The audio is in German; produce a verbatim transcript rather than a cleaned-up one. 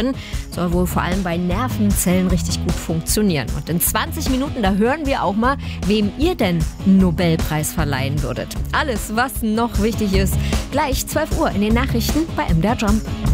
können. Soll wohl vor allem bei Nervenzellen richtig gut funktionieren. Und in zwanzig Minuten, da hören wir auch mal, wem ihr denn einen Nobelpreis verleihen würdet. Alles, was noch wichtig ist, gleich zwölf Uhr in den Nachrichten bei M D R Jump.